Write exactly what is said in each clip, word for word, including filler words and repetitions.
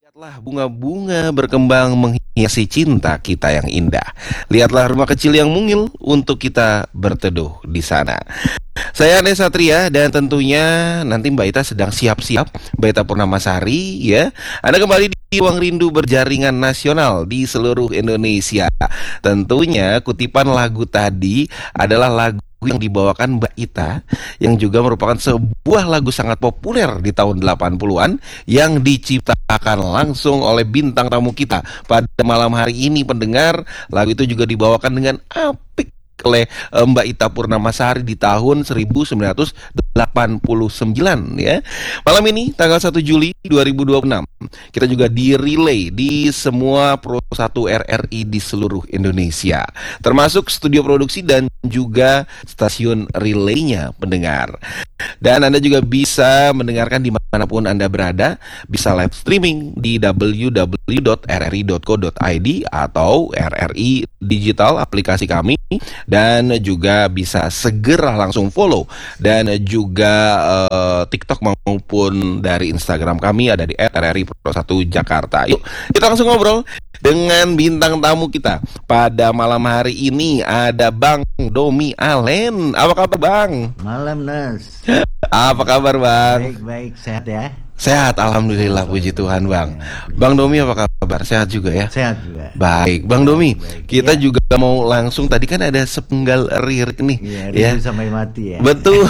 Lihatlah bunga-bunga berkembang menghiasi cinta kita yang indah. Lihatlah rumah kecil yang mungil untuk kita berteduh di sana. Saya Ane Satria dan tentunya nanti Mbak Ita sedang siap-siap. Mbak Ita Purnamasari ya. Anda kembali di Ruang Rindu Berjaringan Nasional di seluruh Indonesia. Tentunya kutipan lagu tadi adalah lagu yang dibawakan Mbak Ita, yang juga merupakan sebuah lagu sangat populer di tahun delapan puluhan yang diciptakan langsung oleh bintang tamu kita pada malam hari ini. Pendengar, lagu itu juga dibawakan dengan apik oleh eh, Mbak Ita Purnamasari di tahun seribu sembilan ratus delapan puluh sembilan ya. Malam ini tanggal satu Juli dua ribu dua puluh enam kita juga di relay di semua Pro satu R R I di seluruh Indonesia, termasuk studio produksi dan juga stasiun relaynya pendengar. Dan Anda juga bisa mendengarkan dimanapun Anda berada, bisa live streaming di w w w dot r r i dot co dot i d atau R R I Digital aplikasi kami, dan juga bisa segera langsung follow dan juga uh, TikTok maupun dari Instagram kami ada di at r r i pro satu jakarta. Yuk kita langsung ngobrol dengan bintang tamu kita pada malam hari ini. Ada Bang Domi Alen. Apa kabar Bang? Malam Nas. Apa kabar Bang? Baik-baik, sehat ya? Sehat, alhamdulillah, puji Tuhan Bang. Bang Domi apa kabar? Sehat juga ya? Sehat juga. Baik, Bang Domi, Baik, kita ya. juga mau langsung, tadi kan ada sepenggal lirik nih. Iya, ya. rindu sampai mati ya. Betul,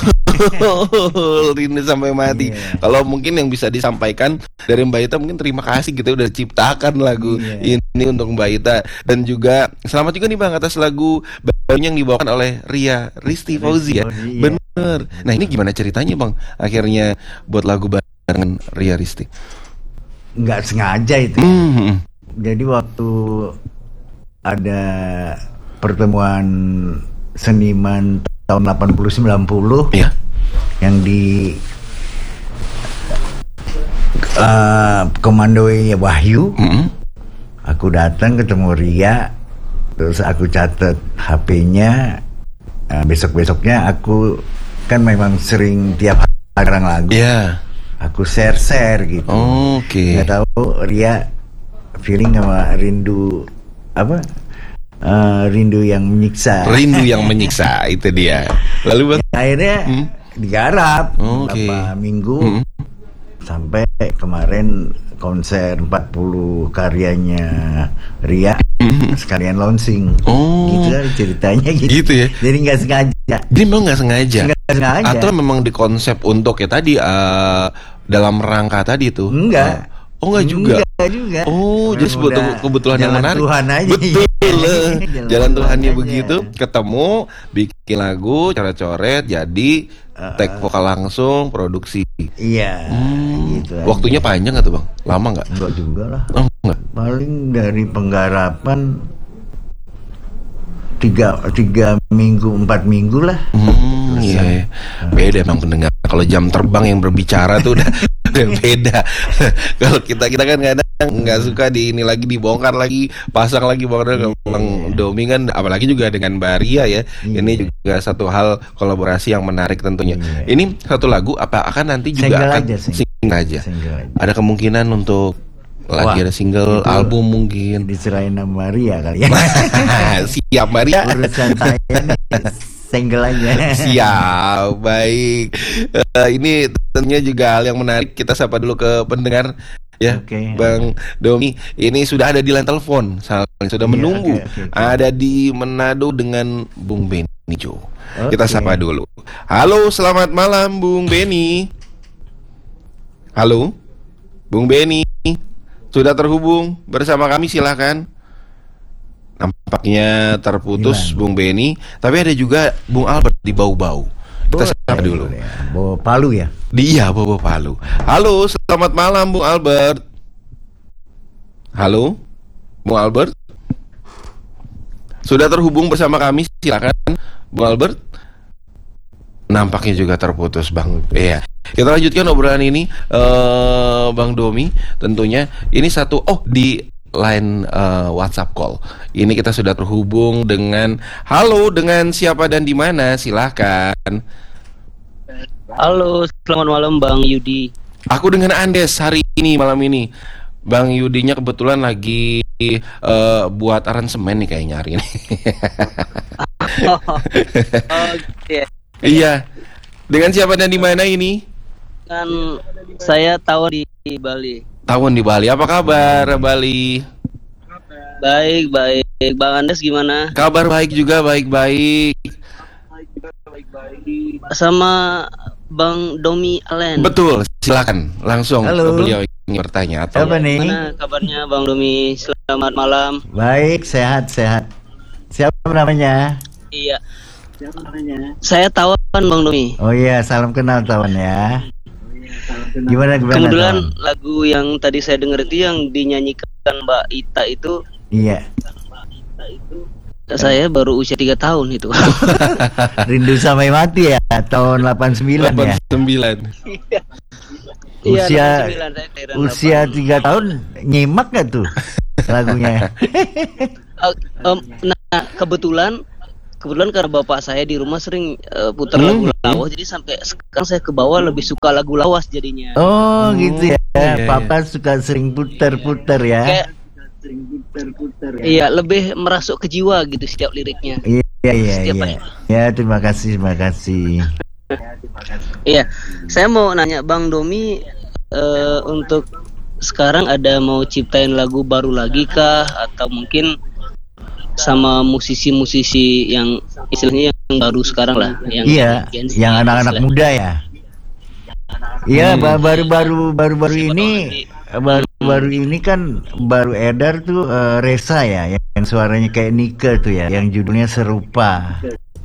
rindu sampai mati. Iya. Kalau mungkin yang bisa disampaikan dari Mbak Ita, mungkin terima kasih kita udah ciptakan lagu Iya. ini untuk Mbak Ita. Dan juga selamat juga nih Bang atas lagu barunya yang dibawakan oleh Ria Risti Fauzi ya. Fauzi, iya. Bener. Nah ini gimana ceritanya Bang? Akhirnya buat lagu barengan Ria Risti. Nggak sengaja itu. Hmm. Jadi waktu ada pertemuan seniman tahun delapan puluh sembilan puluh Iya. yang di uh, komandoi Wahyu, Mm-mm. aku datang ketemu Ria, terus aku catat H P-nya. uh, besok-besoknya aku kan memang sering tiap hari orang lagu, Iya. aku share-share gitu. Oke. Nggak tahu Ria feeling sama rindu apa? Uh, rindu yang menyiksa. Rindu yang menyiksa itu dia. Lalu Bang? Akhirnya Hmm. digarap Oke. beberapa minggu Hmm. sampai kemarin konser empat puluh karyanya Ria Hmm. sekalian launching. Oh. Gitu lah ceritanya gitu. Gitu ya. Jadi nggak sengaja. Dia memang nggak sengaja. Nggak sengaja. Atau memang dikonsep untuk ya tadi uh, dalam rangka tadi tuh. Enggak. Oh enggak juga. Enggak juga. Oh, jadi sebuah Udah kebetulan yang jalan menarik. Tuhan aja. Betul. Jalan Jalan Tuhannya aja. begitu, ketemu, bikin lagu, coret-coret, jadi Uh, take vokal langsung, produksi. Iya. Hmm. Gitu aja. Waktunya panjang nggak tuh Bang? Lama nggak? Enggak juga lah. Oh enggak. Paling dari penggarapan tiga tiga minggu empat minggu lah. Hmm, iya, iya. Beda emang pendengar. Kalau jam terbang yang berbicara tuh udah, udah beda. Kalau kita kita kan kadang nggak suka di ini lagi dibongkar lagi, pasang lagi bongkar. Kalau Bang Domi kan, apalagi juga dengan Mbak Ria ya. Iya. Ini juga satu hal kolaborasi yang menarik tentunya. Iya. Ini satu lagu apa akan nanti juga Single akan aja, single. single aja. Single aja. Ada kemungkinan untuk lagi Wah, ada single itu album mungkin. Diserahin sama Ria kali ya. Siap Maria. Urusan saya nih, single aja. Siap, baik. Eh, ini tentunya juga hal yang menarik. Kita sapa dulu ke pendengar ya, Oke. Bang Domi. Ini sudah ada di line telepon, sudah Iya, menunggu. oke, oke, oke. Ada di Manado dengan Bung Beni Jo. Oke. Kita sapa dulu. Halo, selamat malam Bung Beni. Halo, Bung Beni. Sudah terhubung bersama kami, silakan. Nampaknya terputus Hilang. Bung Beni, tapi ada juga Bung Albert di Bau-Bau. Kita sapa Boleh, dulu. boleh. Bawa Palu ya. Dia Bobo Palu. Halo, selamat malam Bung Albert. Halo, Bung Albert. Sudah terhubung bersama kami, silakan Bung Albert. Nampaknya juga terputus Bang. Iya. Kita lanjutkan obrolan ini, eh, Bang Domi. Tentunya ini satu. Oh, di line eh, WhatsApp call. Ini kita sudah terhubung dengan. Halo, dengan siapa dan di mana? Silahkan. Halo, selamat malam Bang Yudi. Aku dengan Andes hari ini malam ini. Bang Yudinya kebetulan lagi eh, buat aransemen nih kayaknya hari ini. Oh, oh gitu ya. Iya. Dengan siapa dan di mana ini? Kan saya tahu di Bali. Tawon di Bali. Apa kabar Bali? Baik, baik. Bang Andes gimana? Kabar baik juga, baik-baik. Sama Bang Domi Allen. Betul, silakan langsung Halo. ke beliau ini bertanya atau Apa nih? Gimana kabarnya Bang Domi? Selamat malam. Baik, sehat, sehat. Siapa namanya? Iya. Saya Tawan Bang Domi. Oh iya, salam kenal Tawan ya. Gimana gimana Kebetulan Tawan? lagu yang tadi saya dengar itu yang dinyanyikan Mbak Ita itu Iya. saya baru usia tiga tahun itu. Rindu sampai mati ya, tahun delapan puluh sembilan ya. delapan puluh sembilan. Iya, Usia delapan puluh sembilan, saya kelahiran usia tiga tahun nyimak gak tuh lagunya? Uh, um, nah kebetulan kebetulan karena bapak saya di rumah sering uh, putar Hmm, lagu lawas, jadi sampai sekarang saya ke bawah lebih suka lagu lawas jadinya. Oh gitu ya. iya, Papa suka sering puter-puter ya. Kayak iya, lebih merasuk ke jiwa gitu setiap liriknya. Iya iya Setiap iya. hari. Ya terima kasih terima kasih. Iya, saya mau nanya Bang Domi, uh, untuk sekarang ada mau ciptain lagu baru lagi kah, atau mungkin sama musisi-musisi yang istilahnya yang baru sekarang lah, yang Iya, Gen Z, yang anak-anak istilah- muda ya. Iya, Hmm. ba- baru-baru baru-baru Siapa ini tahu nanti- baru-baru ini kan baru edar tuh eh, Resa ya, yang, yang suaranya kayak Nike tuh ya, yang judulnya serupa.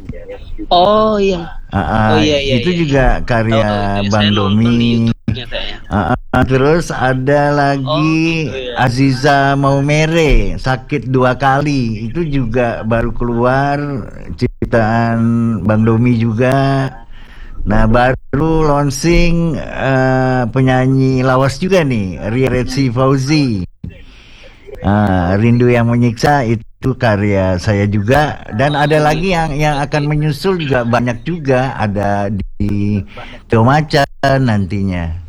Oh iya. Ah, ah, Oh, iya, iya, itu iya. juga Tahu, karya tahu, iya, Bang saya nonton di Domi. YouTube-nya kayaknya. Ah, ah, terus ada lagi Oh, gitu ya. Aziza Maumere, Sakit Dua Kali. Itu juga baru keluar, ciptaan Bang Domi juga. Nah, baru launching eh, penyanyi lawas juga nih, Ria Retsi Fauzi. Ah, Rindu Yang Menyiksa itu karya saya juga, dan ada lagi yang yang akan menyusul juga banyak juga, ada di Teo Macan nantinya.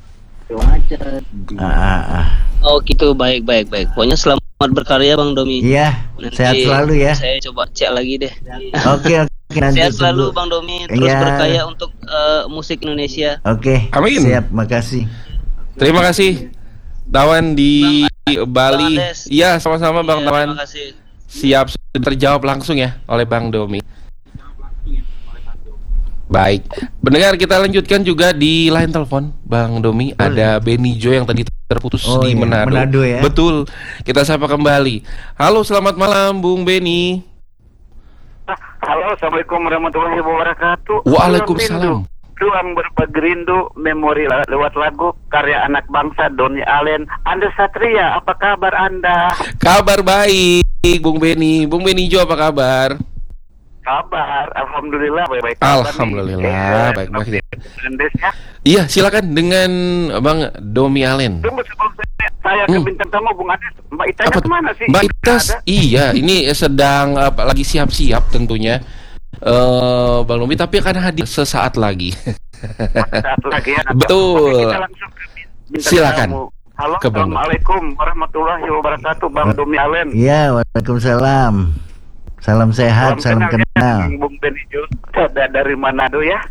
Ah, ah, ah. Oh gitu, baik baik baik. Pokoknya selamat berkarya Bang Domi. Iya, Nanti sehat selalu ya. Saya coba cek lagi deh. Oke, oke nanti Sehat selalu tunggu. Bang Domi, terus Iya. berkarya untuk eh, musik Indonesia. Oke, Amin. siap, makasih. Terima kasih Tawan di Bali. Bang Andes. Iya, sama-sama Bang Iya, Tawan. terima kasih. Siap, sudah terjawab langsung ya oleh Bang Domi. Baik, pendengar kita lanjutkan juga di line telepon Bang Domi. Ada Benny Jo yang tadi terputus Oh, di iya, Manado. Manado ya. Betul, kita sapa kembali. Halo, selamat malam Bung Benny. Halo, assalamualaikum warahmatullahi wabarakatuh. Waalaikumsalam. Ruang berbagi rindu, memori la- lewat lagu karya anak bangsa Doni Allen. Anda Satria, apa kabar Anda? Kabar baik, Bung Benny. Bung Benny Jo, apa kabar? Kabar, alhamdulillah baik-baik. kabar nih. Alhamdulillah, Eh, baik-baik. Andes ya. Iya, silakan dengan Bang Domi Allen. Tunggu sebelum saya, saya ke Hmm. bintang tamu Bung Andes. Mbak Itanya Apa tuh? kemana sih? Mbak Tidak Itas, ada. iya, ini sedang apa, lagi siap-siap tentunya. Eh, Bang Domi, tapi akan hadir sesaat lagi. Saat lagi ya. Betul. Oke, kita langsung ke bintang Silakan. tamu. Halo, Ke Bang Domi. assalamualaikum warahmatullahi wabarakatuh, Bang Domi Allen. Iya, waalaikumsalam. Salam sehat, salam ya, kenal. Bung Benny Jo, ada dari Manado ya.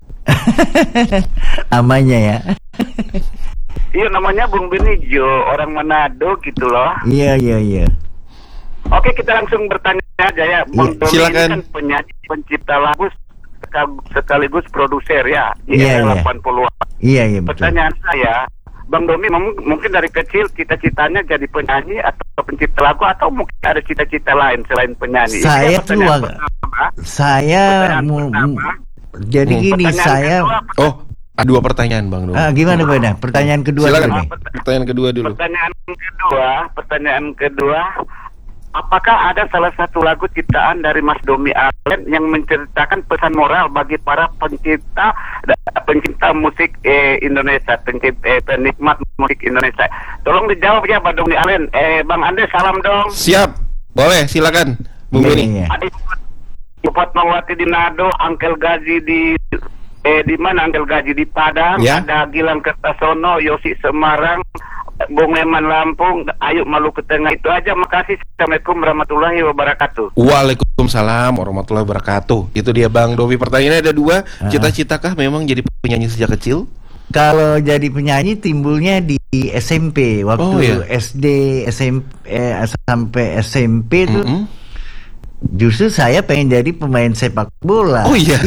Amanya ya. Iya, namanya Bung Benny Jo, orang Manado gitu loh. Iya, iya, iya. Oke, kita langsung bertanya aja ya. Bang Iya, Domi silakan. ini kan penyanyi, pencipta lagu sekal- sekaligus produser ya di Iya, era iya. delapan puluhan. Iya, iya betul. Pertanyaan saya, Bang Domi mem- mungkin dari kecil cita-citanya jadi penyanyi atau pencipta lagu, atau mungkin ada cita-cita lain selain penyanyi? Itu Saya yang tuh pertanyaan agak- pertama. Saya Pertanyaan mu- pertama. mu- jadi Hmm. gini, Pertanyaan saya kedua, Oh, ada dua pertanyaan Bang Domi. ah, gimana Beda? Pertanyaan kedua Silakan. dulu nih. Pertanyaan kedua dulu. Pertanyaan kedua, pertanyaan kedua, apakah ada salah satu lagu ciptaan dari Mas Domi Allen yang menceritakan pesan moral bagi para pencipta pencinta musik eh, Indonesia, pencipta eh, penikmat musik Indonesia? Tolong dijawab ya, Pak Domi Allen. Eh, Bang Andes, salam dong. Siap, boleh, silakan Bung Iya, Benny. iya. Adik Fatmawati di Nado, Angkel Gaji di eh di mana Angkel Gaji di Padang, Ya. ada Gilang Kertasono, Yosi Semarang, Bung Eman Lampung, Ayu Maluku Tengah. Itu aja, makasih. Assalamualaikum warahmatullahi wabarakatuh. Waalaikumsalam warahmatullahi wabarakatuh. Itu dia Bang Domi. Pertanyaannya ada dua. Ah. Cita-citakah memang jadi penyanyi sejak kecil? Kalau jadi penyanyi timbulnya di S M P waktu Oh, iya. S D, S M P eh, sampai S M P tuh. Mm-mm. Justru saya pengen jadi pemain sepak bola. Oh iya.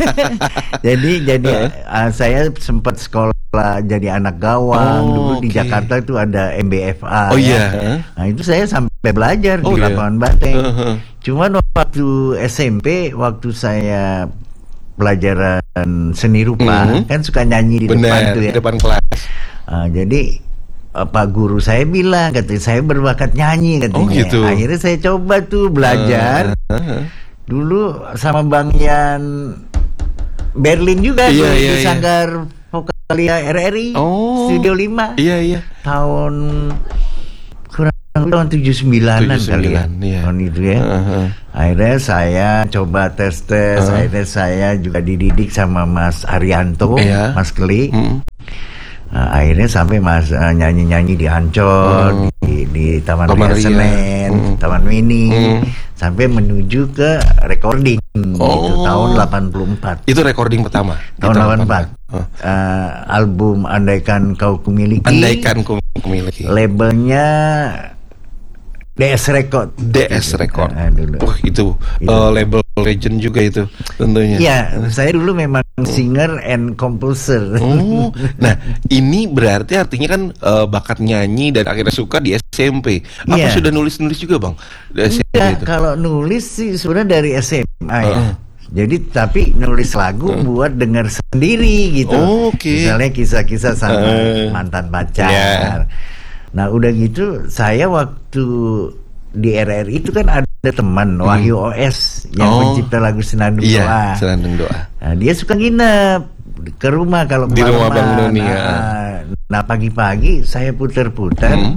Jadi jadi uh, saya sempat sekolah jadi anak gawang. Oh, Dulu di oke. Jakarta itu ada M B F A. Oh ya. iya. Nah itu saya sampai belajar Oh, di iya. lapangan Banteng. Uh-huh. Cuman waktu S M P, waktu saya pelajaran seni rupa, Mhm. kan suka nyanyi di depan Benar, tuh ya. di depan kelas. Ah, jadi uh, Pak guru saya bilang, katanya saya berbakat nyanyi katanya. Oh, gitu. Akhirnya saya coba tuh belajar. Uh-huh. Dulu sama Bang Yan Berlin juga Iya, tuh iya, di iya. Sanggar Vokalia R R I Oh. Studio lima Iya iya. tahun kurang lebih tahun tujuh puluh sembilanan tujuh puluh kali ya. sembilan, iya. Tahun itu ya. Uh-huh. Akhirnya saya coba tes-tes, Uh. akhirnya saya juga dididik sama Mas Arianto, Iya. Mas Keli. Mm. Nah, akhirnya sampai Mas uh, nyanyi-nyanyi di Ancol, Hmm. di, di Taman Taman Ria Ria. Senen, Hmm. Taman Mini, Hmm. sampai menuju ke recording itu Oh. tahun delapan puluh empat. Itu recording pertama. di Tahun delapan puluh empat. Oh. Uh, album Andaikan Kau Kumiliki. Andaikan ku memiliki. Labelnya D S Record. D S Record. Ah, dulu. Wah itu, Itu. uh, label legend juga itu tentunya. Iya, saya dulu memang singer and composer. Oh, nah ini berarti artinya kan uh, bakat nyanyi dan akhirnya suka di S M P. Apa Iya. sudah nulis-nulis juga bang? Di S M P Enggak, itu. kalau nulis sih sebenarnya dari S M A ya. Heeh. Jadi tapi nulis lagu buat denger sendiri gitu. Oh, oke. Misalnya kisah-kisah sama Heeh. mantan pacar. Iya. Nah udah gitu saya waktu di R R I itu kan ada teman Wahyu O S yang Oh. pencipta lagu Senandung Doa. Iya, Senandung Doa. Nah, dia suka nginep ke rumah kalau Di rumah kemalaman. Bang Doni, ya. Nah, nah pagi-pagi saya putar-putar. Hmm.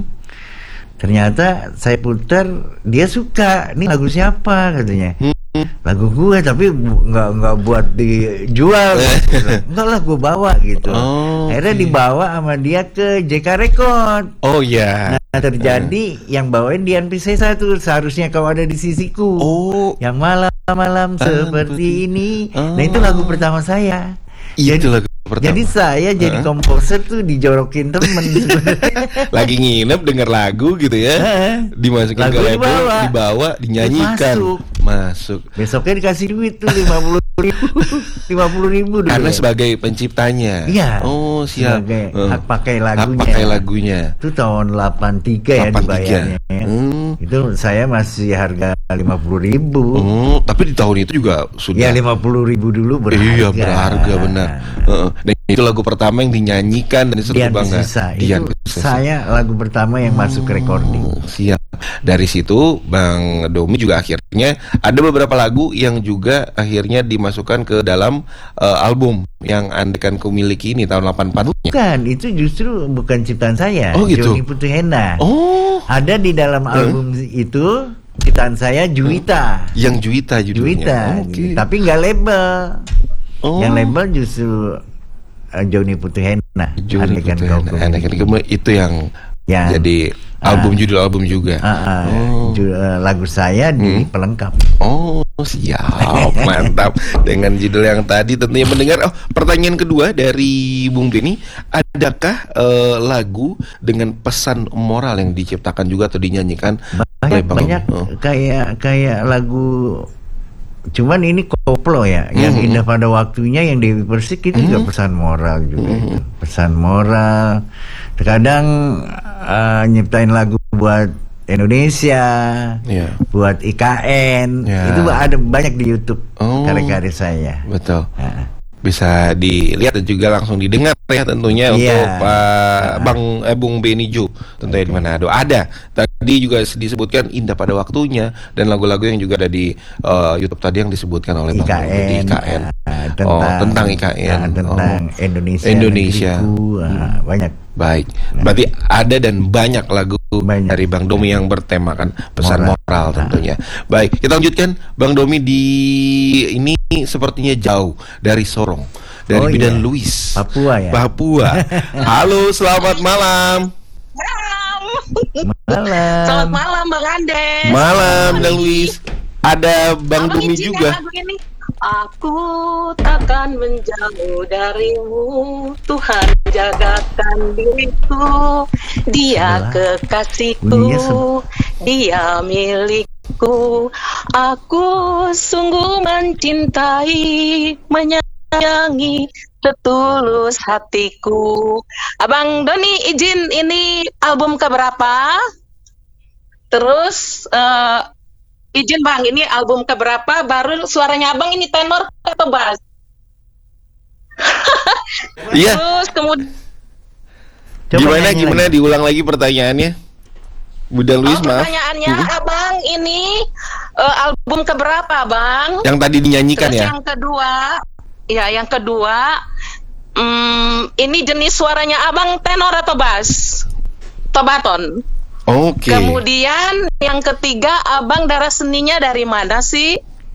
Ternyata saya putar, dia suka. Ini lagu siapa katanya? Hmm. Lagu gue tapi bu- nggak nggak buat dijual. Enggak lah, gue bawa gitu. Oh, Akhirnya oke. dibawa sama dia ke J K Record. Oh iya. Nah terjadi yang bawain Dian Piscesa tuh, seharusnya kau ada di sisiku. Oh, Yang malam-malam Ah, seperti ini. Oh. Nah itu lagu pertama saya. itu lagu pertama. Jadi saya jadi Ah. komposer tuh dijorokin temen. Lagi nginep denger lagu gitu ya, Heeh. dimasukin Lagu ke label, dibawa. dibawa, dinyanyikan, Masuk. masuk. Besoknya dikasih duit tuh lima puluh ribu, lima puluh ribu dulu. Karena ya. sebagai penciptanya. Iya. Oh siap. Sebagai Eh, hak pakai hak lagunya. pakai lagunya. Itu tahun delapan tiga ya delapan tiga. dibayarnya. ya. Hmm. Itu saya masih harga lima puluh ribu. Oh, tapi di tahun itu juga sudah. Ya lima puluh ribu dulu berharga. Iya berharga benar. Heeh. Dan itu lagu pertama yang dinyanyikan dan itu Dian bangga. Piscesa. Dian Itu Piscesa. saya lagu pertama yang masuk ke recording. Oh, siap. Dari situ Bang Domi juga akhirnya ada beberapa lagu yang juga akhirnya dimasukkan ke dalam uh, album yang Andaikan Ku Miliki ini tahun delapan puluh empat-nya. Bukan, itu justru bukan ciptaan saya. Oh, gitu. Joni Putuhena. Oh, Ada di dalam album itu ciptaan saya Juwita. yang Juwita judulnya. Juwita. Oh, oke. Tapi nggak label. Oh. Yang label justru uh, Joni Putuhena. Joni Andaikan Putuhena. Kau Ku Andaikan Miliki. Ku Miliki. Itu yang Yang- jadi album judul album juga. Ah, ah, Oh. ju- uh, lagu saya di Hmm. pelengkap. Oh siap, mantap. Dengan judul yang tadi tentunya mendengar. Oh, pertanyaan kedua dari Bung Denny, adakah eh, lagu dengan pesan moral yang diciptakan juga atau dinyanyikan oleh Banyak Bang banyak Domi? Oh. kayak kayak lagu. Cuman ini koplo ya, yang Mhm. indah pada waktunya yang Dewi Persik itu juga Mhm. pesan moral juga Mhm. itu. Pesan moral. Terkadang uh, nyiptain lagu buat Indonesia, Iya. buat I K N, Ya. itu ada banyak di YouTube Oh. karya-karya saya. Betul. Nah, Bisa dilihat dan juga langsung didengar ya tentunya Iya. untuk Pak Ah. Bang eh, Bung Benny Jo tentunya di Manado. Ada tadi juga disebutkan Indah Pada Waktunya dan lagu-lagu yang juga ada di eh, YouTube tadi yang disebutkan oleh I Bang K Domi di N, I K N. ah, Oh, tentang tentang I K N. ah, tentang Oh. Indonesia, Indonesia. negeriku, ah, banyak. Baik, berarti ada dan banyak lagu Banyak. dari Bang Domi yang bertemakan pesan Moral. moral, tentunya. Baik, kita lanjutkan Bang Domi di ini sepertinya jauh dari Sorong, dari Oh, Bidan iya. Luis, Papua ya. Papua. Halo, selamat malam. Malam. Selamat malam Bang Andes. Malam, Bang Luis. Ada Bang Abang Domi izinkan juga. lagu ini. Aku takkan menjauh darimu, Tuhan jagakan diriku, Dia Alah, kekasihku, bunyinya sem- Dia milikku. Aku sungguh mencintai, menyayangi setulus hatiku. Abang Doni izin, ini album keberapa? Terus eh, izin Bang, ini album keberapa? Baru suaranya Abang ini tenor atau bass? Iya. Terus kemudian Coba Gimana nyanyi gimana lagi. diulang lagi pertanyaannya? Bunda Luis, oh, maaf. pertanyaannya Mm-mm. Abang ini eh, album keberapa Bang? Yang tadi dinyanyikan Terus ya? yang kedua, ya yang kedua, hmm, ini jenis suaranya Abang tenor atau bass? Atau baton? Oke. Kemudian yang ketiga, Abang darah seninya dari mana sih?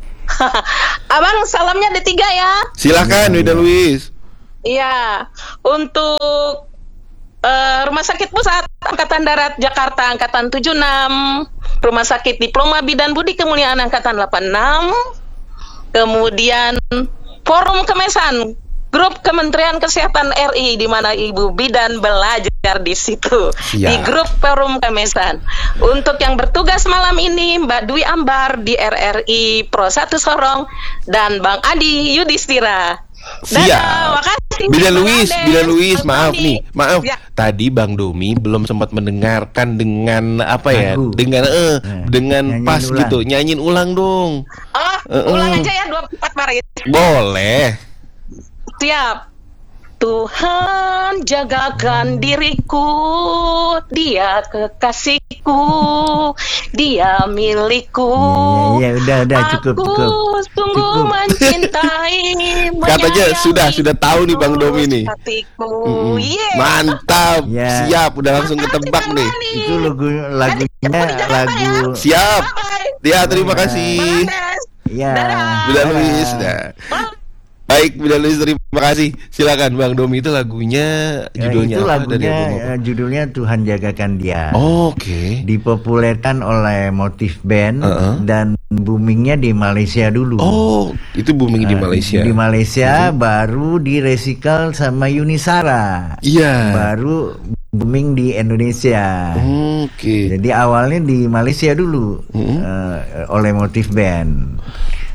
Abang salamnya ada tiga ya. Silakan Bunda Luis. Iya, untuk eh, Rumah Sakit Pusat Angkatan Darat Jakarta Angkatan tujuh puluh enam, Rumah Sakit Diploma Bidan Budi Kemuliaan Angkatan delapan puluh enam, kemudian Forum Kemesan, Grup Kementerian Kesehatan R I, di mana Ibu Bidan belajar di situ, Siap. di Grup Forum Kemesan. Untuk yang bertugas malam ini, Mbak Dwi Ambar di R R I Pro satu Sorong, dan Bang Adi Yudhistira. Siap. Dadah, makasih. Bila Bang Luis, Andes, Bila Luis, Bang maaf Tony. nih, maaf. Ya. Tadi Bang Domi belum sempat mendengarkan dengan apa ya? Lagu. Dengan eh, Eh, dengan nyanyiin pas ulang. gitu, nyanyiin ulang dong. Oh, Eh, ulang eh. aja ya dua puluh empat baris. Boleh. Siap. Tuhan jagakan diriku, Dia kekasihku, Dia milikku. Iya, iya, udah, udah, cukup, Aku cukup. sungguh Cukup. mencintai, Katanya menyayangi sudah, sudah tahu nih Bang Domi nih. hatiku. Mm-mm. Yeah. Mantap. Ya. Siap, udah langsung Makasih, ketebak Bang nih. Doni. Itu lagu lagunya Nanti jemput di Jakarta lagu ya. Siap. Bye-bye. Ya, terima Bye-bye. kasih. Bang Andes. ya. Dadah. Bunda Dadah. Luis. Nah. Baik, Bunda Luis, terima kasih. Silakan Bang Domi, itu lagunya Ya, judulnya itu apa? Dari lagunya album apa? eh, judulnya Tuhan Jagakan Dia. Oke. Dipopulerkan oleh Motif Band Uh-uh. dan boomingnya di Malaysia dulu. Oh, itu booming di Eh, Malaysia. Di Malaysia baru direcycle sama Yunisara. Iya. Baru booming di Indonesia. Oke. Jadi awalnya di Malaysia dulu Mm-mm. eh, oleh Motif Band.